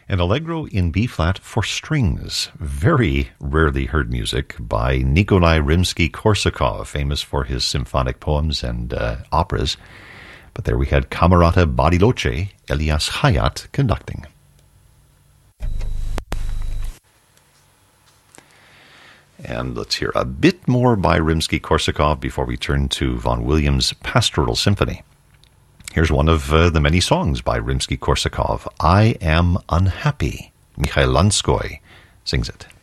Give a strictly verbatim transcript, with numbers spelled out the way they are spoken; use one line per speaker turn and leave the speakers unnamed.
An Allegro in B-flat for strings. Very rarely heard music by Nikolai Rimsky-Korsakov, famous for his symphonic poems and uh, operas. But there we had Camerata Bariloche, Elias Hayat conducting. And let's hear a bit more by Rimsky-Korsakov before we turn to Vaughan Williams' Pastoral Symphony. Here's one of uh, the many songs by Rimsky-Korsakov, I Am Unhappy. Mikhail Lanskoy sings it.